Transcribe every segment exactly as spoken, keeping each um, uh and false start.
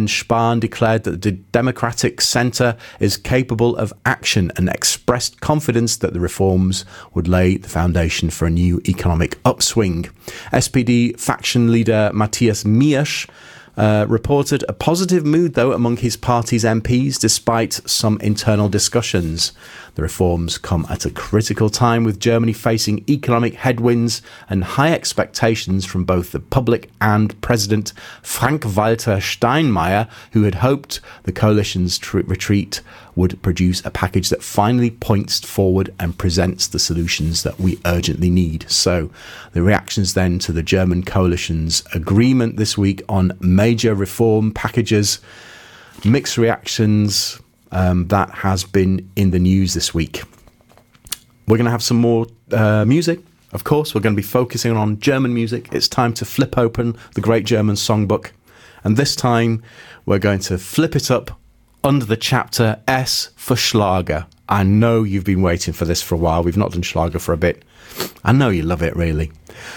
Spahn declared that the Democratic Centre is capable of action and expressed confidence that the reforms would lay the foundation for a new economic upswing. S P D faction leader Matthias Miersch Uh, reported a positive mood, though, among his party's M Ps, despite some internal discussions. The reforms come at a critical time, with Germany facing economic headwinds and high expectations from both the public and President Frank-Walter Steinmeier, who had hoped the coalition's tr- retreat would produce a package that finally points forward and presents the solutions that we urgently need. So the reactions then to the German coalition's agreement this week on major reform packages, mixed reactions, um, that has been in the news this week. We're going to have some more uh, music. Of course, we're going to be focusing on German music. It's time to flip open the Great German Songbook. And this time, we're going to flip it up under the chapter S for Schlager. I know you've been waiting for this for a while. We've not done Schlager for a bit. I know you love it, really.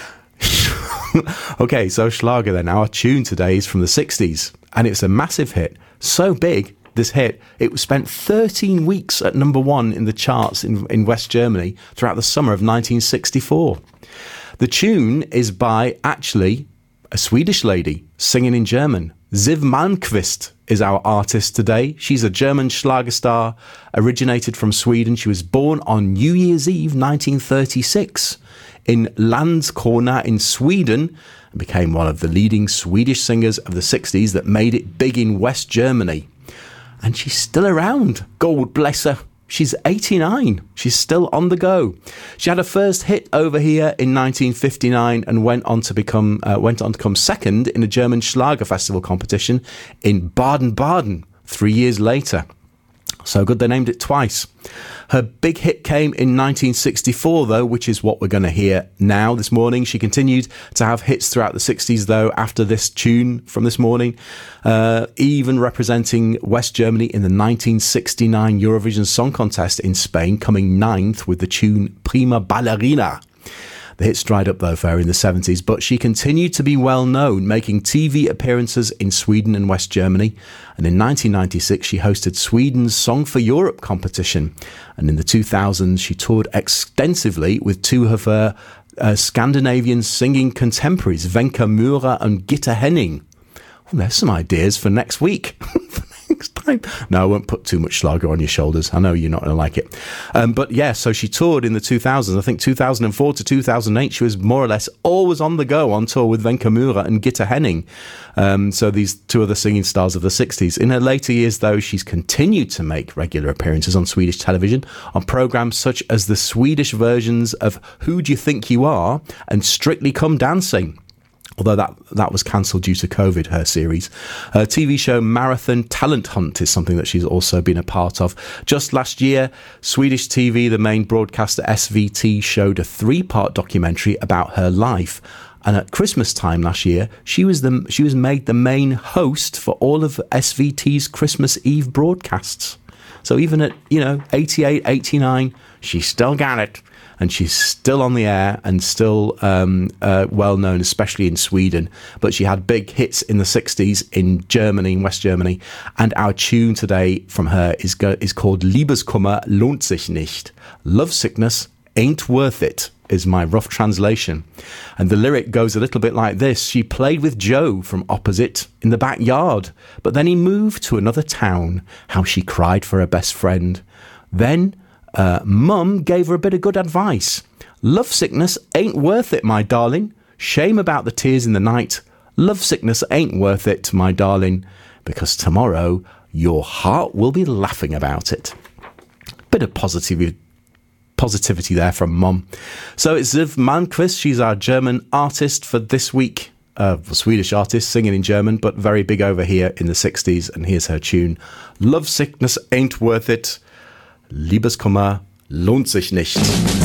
Okay, so Schlager then. Our tune today is from the sixties, and it's a massive hit. So big, this hit, it was spent thirteen weeks at number one in the charts in, in West Germany throughout the summer of nineteen sixty-four. The tune is by, actually, a Swedish lady singing in German. Siw Malmkvist is our artist today. She's a German Schlager star, originated from Sweden. She was born on New Year's Eve nineteen thirty-six in Landskrona in Sweden, and became one of the leading Swedish singers of the sixties that made it big in West Germany. And she's still around, God bless her. She's eighty-nine. She's still on the go. She had her first hit over here in nineteen fifty-nine and went on to become uh, went on to come second in a German Schlager Festival competition in Baden-Baden three years later. So good they named it twice. Her big hit came in nineteen sixty-four, though, which is what we're going to hear now this morning. She continued to have hits throughout the sixties, though, after this tune from this morning, uh, even representing West Germany in the nineteen sixty-nine Eurovision Song Contest in Spain, coming ninth with the tune Prima Ballerina. The hits dried up, though, for her in the seventies, but she continued to be well known, making T V appearances in Sweden and West Germany. And in nineteen ninety-six, she hosted Sweden's Song for Europe competition. And in the two thousands, she toured extensively with two of her uh, Scandinavian singing contemporaries, Wenche Mühre and Gitta Henning. Oh, there's some ideas for next week. Next time. No, I won't put too much Schlager on your shoulders. I know you're not going to like it. Um, but yeah, so she toured in the two thousands. I think two thousand four to two thousand eight, she was more or less always on the go on tour with Wenche Mühre and Gitta Henning. Um, so these two are the singing stars of the sixties. In her later years, though, she's continued to make regular appearances on Swedish television on programmes such as the Swedish versions of Who Do You Think You Are and Strictly Come Dancing. Although that, that was cancelled due to COVID, her series. Her T V show Marathon Talent Hunt is something that she's also been a part of. Just last year, Swedish T V, the main broadcaster S V T, showed a three-part documentary about her life. And at Christmas time last year, she was the she was made the main host for all of S V T's Christmas Eve broadcasts. So even at, you know, eighty-eight, eighty-nine, she still got it. And she's still on the air and still um, uh, well known, especially in Sweden. But she had big hits in the sixties in Germany, in West Germany. And our tune today from her is go- is called Liebeskummer lohnt sich nicht. Love sickness ain't worth it, is my rough translation. And the lyric goes a little bit like this. She played with Joe from opposite in the backyard, but then he moved to another town. How she cried for her best friend. Then Uh, Mum gave her a bit of good advice. Love sickness ain't worth it, my darling. Shame about the tears in the night. Love sickness ain't worth it, my darling, because tomorrow your heart will be laughing about it. Bit of positivity, positivity there from Mum. So it's Siw Malmkvist. She's our German artist for this week. Uh, Swedish artist singing in German, but very big over here in the sixties. And here's her tune. Love sickness ain't worth it. Liebeskummer lohnt sich nicht.